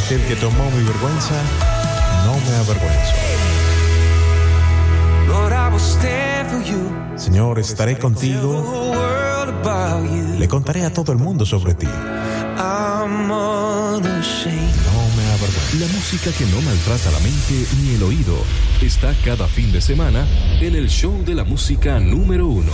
aquel que tomó mi vergüenza, no me avergüenzo. Señor, estaré contigo. Le contaré a todo el mundo sobre ti. No me avergüenzo. La música que no maltrata la mente ni el oído está cada fin de semana en el show de la música número 1.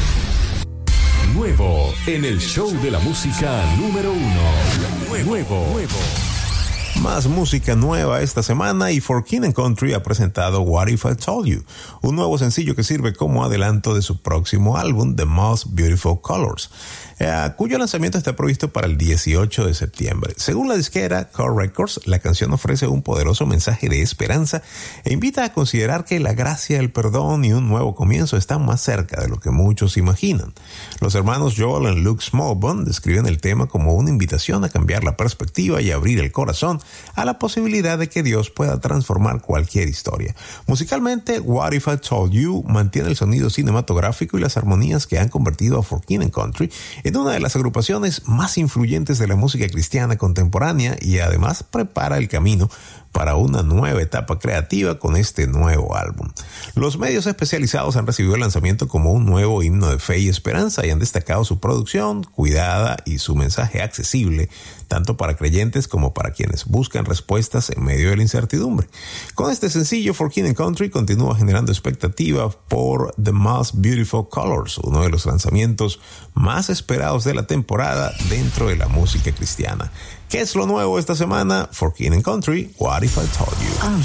Nuevo en el show de la música número 1. Nuevo. Más música nueva esta semana y For King & Country ha presentado What If I Told You, un nuevo sencillo que sirve como adelanto de su próximo álbum, The Most Beautiful Colors, cuyo lanzamiento está previsto para el 18 de septiembre. Según la disquera Core Records, la canción ofrece un poderoso mensaje de esperanza e invita a considerar que la gracia, el perdón y un nuevo comienzo están más cerca de lo que muchos imaginan. Los hermanos Joel y Luke Smallbone describen el tema como una invitación a cambiar la perspectiva y abrir el corazón a la posibilidad de que Dios pueda transformar cualquier historia. Musicalmente, What If I Told You mantiene el sonido cinematográfico y las armonías que han convertido a For King & Country en una de las agrupaciones más influyentes de la música cristiana contemporánea y además prepara el camino para una nueva etapa creativa con este nuevo álbum. Los medios especializados han recibido el lanzamiento como un nuevo himno de fe y esperanza y han destacado su producción cuidada y su mensaje accesible tanto para creyentes como para quienes buscan respuestas en medio de la incertidumbre. Con este sencillo, For King & Country continúa generando expectativa por The Most Beautiful Colors, uno de los lanzamientos más esperados de la temporada dentro de la música cristiana. ¿Qué es lo nuevo esta semana? For King & Country, What If I Told You?